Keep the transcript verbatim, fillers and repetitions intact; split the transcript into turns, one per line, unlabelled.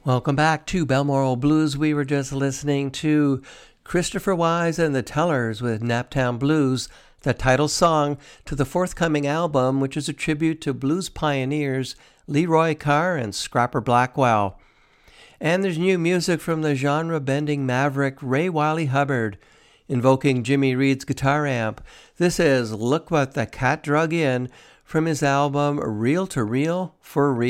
Welcome back to Balmoral Blues. We were just listening to Christopher Wise and the Tellers with Naptown Blues, the title song to the forthcoming album, which is a tribute to blues pioneers Leroy Carr and Scrapper Blackwell. And there's new music from the genre-bending maverick Ray Wylie Hubbard, invoking Jimmy Reed's guitar amp. This is Look What the Cat Drug In from his album Reel to Reel for Real.